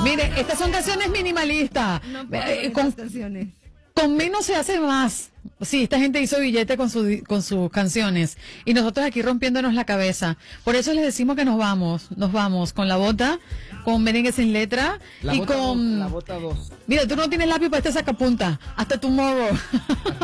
Mire, estas son canciones minimalistas. No puedo con estas canciones. Con menos se hace más. Sí, esta gente hizo billete con sus canciones y nosotros aquí rompiéndonos la cabeza. Por eso les decimos que nos vamos con La Bota, con Merengue sin letra La y Bota con... La Bota 2. Mira, tú no tienes lápiz para este sacapunta. Hasta tomorrow.